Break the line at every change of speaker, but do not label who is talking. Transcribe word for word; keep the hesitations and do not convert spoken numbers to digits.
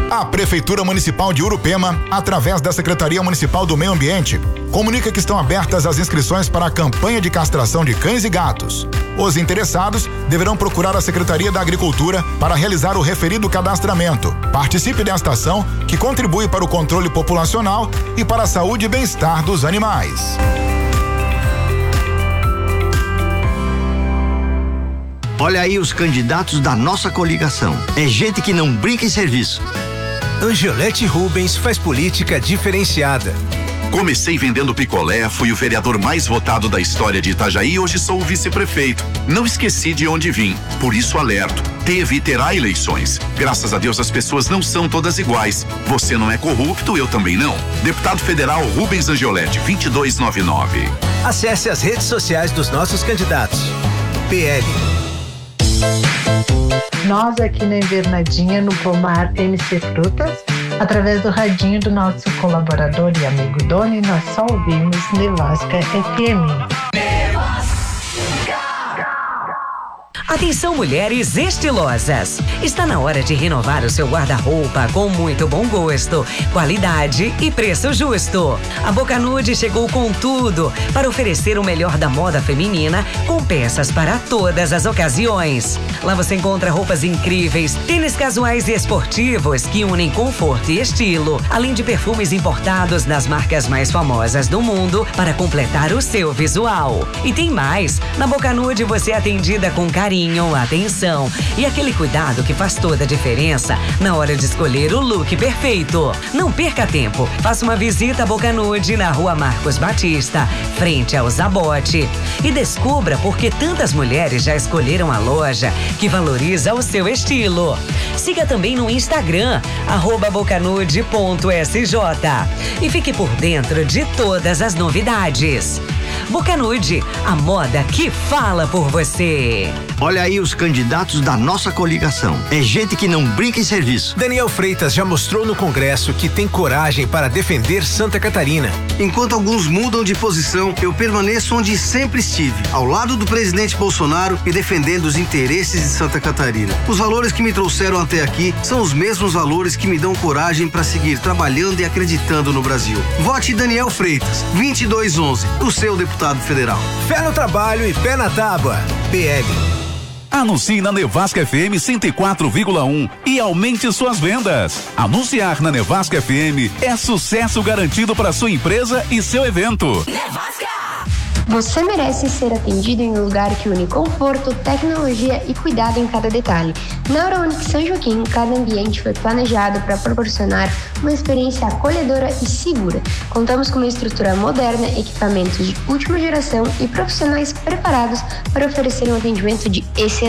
A Prefeitura Municipal de Urupema, através da Secretaria Municipal do Meio Ambiente, comunica que estão abertas as inscrições para a campanha de castração de cães e gatos. Os interessados deverão procurar a Secretaria da Agricultura para realizar o referido cadastramento. Participe desta ação que contribui para o controle populacional e para a saúde e bem-estar dos animais.
Olha aí os candidatos da nossa coligação. É gente que não brinca em serviço.
Angiolete Rubens faz política diferenciada.
Comecei vendendo picolé, fui o vereador mais votado da história de Itajaí e hoje sou o vice-prefeito. Não esqueci de onde vim, por isso alerto. Teve e terá eleições. Graças a Deus as pessoas não são todas iguais. Você não é corrupto, eu também não. Deputado Federal Rubens Angiolete, vinte e dois noventa e nove.
Acesse as redes sociais dos nossos candidatos. P L.
Nós aqui na Invernadinha, no Pomar M C Frutas, através do radinho do nosso colaborador e amigo Doni, nós só ouvimos Nevasca F M.
Atenção, mulheres estilosas! Está na hora de renovar o seu guarda-roupa com muito bom gosto, qualidade e preço justo. A Boca Nude chegou com tudo para oferecer o melhor da moda feminina com peças para todas as ocasiões. Lá você encontra roupas incríveis, tênis casuais e esportivos que unem conforto e estilo, além de perfumes importados das marcas mais famosas do mundo para completar o seu visual. E tem mais! Na Boca Nude você é atendida com carinho, atenção e aquele cuidado que faz toda a diferença na hora de escolher o look perfeito. Não perca tempo, faça uma visita à Boca Nude na Rua Marcos Batista, frente ao Zabote, e descubra por que tantas mulheres já escolheram a loja que valoriza o seu estilo. Siga também no Instagram, arroba bocanude ponto s j, e fique por dentro de todas as novidades. Boca Nude, a moda que fala por você.
Olha aí os candidatos da nossa coligação. É gente que não brinca em serviço.
Daniel Freitas já mostrou no Congresso que tem coragem para defender Santa Catarina.
Enquanto alguns mudam de posição, eu permaneço onde sempre estive, ao lado do presidente Bolsonaro e defendendo os interesses de Santa Catarina. Os valores que me trouxeram até aqui são os mesmos valores que me dão coragem para seguir trabalhando e acreditando no Brasil. Vote Daniel Freitas, vinte e dois onze, o seu deputado federal.
Fé no trabalho e pé na tábua. P L.
Anuncie na Nevasca F M cento e quatro vírgula um e aumente suas vendas. Anunciar na Nevasca F M é sucesso garantido para sua empresa e seu evento.
Nevasca! Você merece ser atendido em um lugar que une conforto, tecnologia e cuidado em cada detalhe. Na Eurounic São Joaquim, cada ambiente foi planejado para proporcionar uma experiência acolhedora e segura. Contamos com uma estrutura moderna, equipamentos de última geração e profissionais preparados para oferecer um atendimento de excelência.